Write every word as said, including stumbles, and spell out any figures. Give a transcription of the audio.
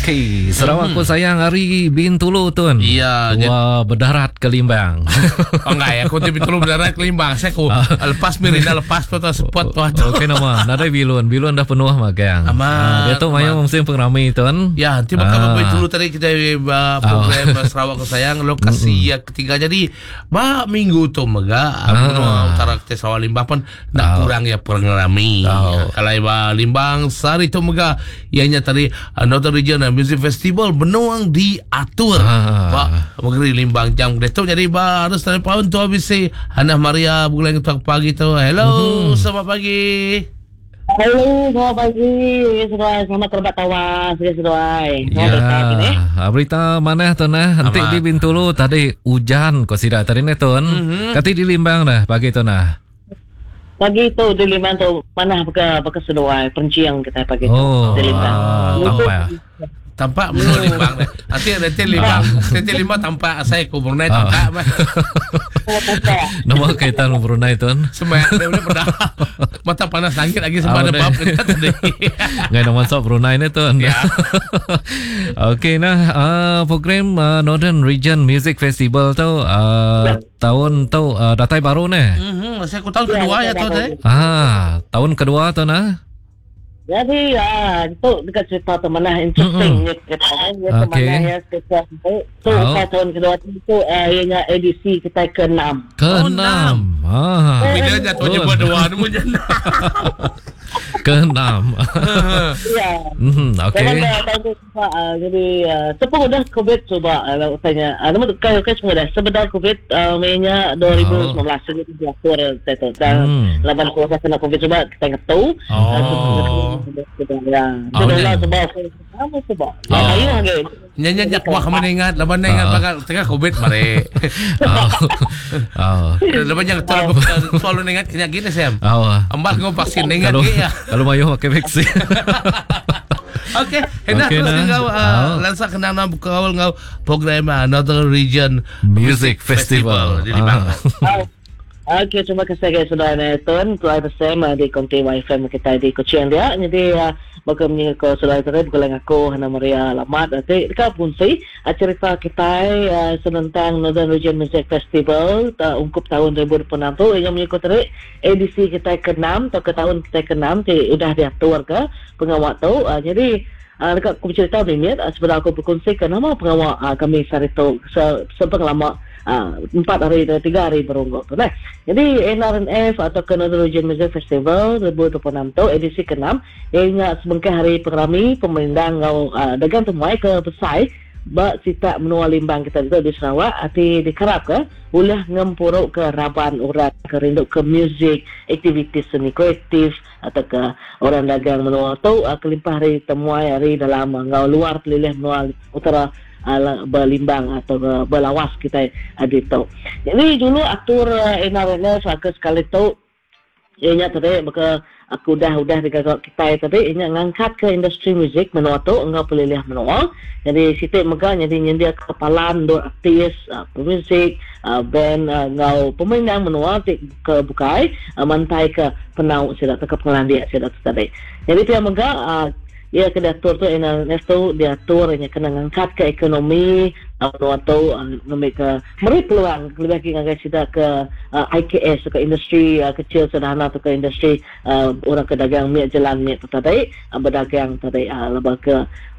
Okey, Sarawak hmm. ko sayang hari Bintulu Tun. Iya. Wah, berdarat ke Limbang. Oh enggak ya, aku di Bintulu berdarat ke Limbang. Saya ku lepas Mirinda lepas foto spot tu. Okey nama, nada bilun, bilun dah penuh magang. Aman. Dia tu mayang musim pengrami Tun. Ya, nanti bakal Bintulu tadi kita uh, program oh. Sarawak ko sayang lokasi yang ketiga. Jadi, ba minggu tu mega uh, utara kita Sarawak Limbang pun nak oh. kurang ya pengrami. Oh. Kalau ba Limbang sari tu mega ianya tadi uh, Northern Region Music Festival benuang diatur ah. Pak Megeri Limbang jam gede tu. Jadi ba harus telefon tu habis si Hannah Maria bulan tu pagi tu. Hello, hmm. selamat pagi. Halo, selamat pagi. Sudah selamat terbat tawas, sudah. Ya. Berita mana tu nah? Nanti di Bintulu tadi hujan kau sidak tadi ni Tun. Mm-hmm. Kati di Limbang dah pagi tu nah. Pagi tu di Limbang tu mana bekas bekas seduai penciang kita pagi tu oh, di Limbang. Uh, tampak tampak menurut Limbang deh. Nanti nanti Limbang, nanti Limbang tampak saya ku Brunei tampak. Nama kaitan Brunei tu? Semayang dia boleh pada mata panas langit lagi sama ada bab kita tadi. Ngai nama sok Brunei ni tu. Okey nah, uh, program uh, Northern Region Music Festival tu uh, tahun tu uh, datai baru ni. Mhm, saya ku tahun kedua ya tu tadi. Ah, tahun kedua tu nah. Jadi ah itu dekat cerita tu mana interesting mm-hmm. kita ya okay. Mana ya kita tu oh. tahun kedua itu uh, ianya edisi kita ke enam. Ke enam. Ah. Bila jatuhnya berdua tu macam ke enam. Ya. Hmm, okey. Jadi sepuluh dah COVID coba kalau tanya. Ah nama kai kai semua dah. Sebenarnya COVID mainnya dua ribu sembilan belas jadi diatur itu dan laban kuasa kena COVID coba kita tahu. Oh. Ya. Sudah sebab kamu sebab. Ayo lagi. Nyanyi jak wah kamu ingat laban ingat bakal tengah COVID mare. Oh. Laban yang terlalu selalu ingat kena gini Sam. Ambal ngau vaksin ingat ya. Kalau mayu pakai vaksin. Okey, hendak okay, terus ngau uh, lansa kena nama kawal ngau program uh, Northern Region Music Festival di Limbang. Okey, terima kasih guys sudah nonton. Tuai bersama di Konti Wi-Fi kita di Kuching dia. Jadi uh, bagi menyiko sudah terus bukan aku Hannah Maria Lamat. Nanti dekat pun si cerita kita uh, tentang Northern Region Music Festival uh, ungkup tahun dua ribu dua puluh enam tu yang menyiko terus edisi kita ke enam atau ke tahun kita ke enam tu sudah diatur ke pengawal tu. Uh, jadi Uh, dekat aku bercerita ni uh, sebenarnya aku berkongsikan nama pengawal uh, kami hari tu se- sepengalaman uh, empat hari dan tiga hari berungguk tu lah. Jadi N R N F atau Northern Region Music Festival dua ribu dua puluh enam tu edisi ke enam ianya sebengkai hari pengrami pemandang ngau uh, dagang temui ke besai ba sita menua Limbang kita tu di Sarawak ati dikerap ke ulah ngempuruk ke raban urat ke rindu ke muzik aktiviti seni kreatif atau ke orang dagang menua tu uh, kelimpah hari temui hari dalam ngau luar pelilih menua utara uh, Belimbang atau uh, Belawas kita ada tu. Jadi dulu atur uh, N R N F ke sekali tu ianya tadi baka aku dah udah dekat kita tadi ianya ngangkat ke industri muzik menua tu engau pelilih menua. Jadi situ mega jadi nyendia kepalan do artis uh, pemuzik uh, band uh, ngau pemain menua ke bukai uh, mantai ke penau sida ke pengelan dia sida tadi. Jadi dia mega uh, ia kena atur tu N R N F tu dia atur ianya kena ngangkat ke ekonomi menua tu ngambil ke meri peluang lebih lagi ngangkat sida ke uh, I K S ke industri uh, kecil sederhana tu ke industri uh, orang ke dagang minyak jalan minyak tu tadi uh, berdagang tadi uh, lebih ke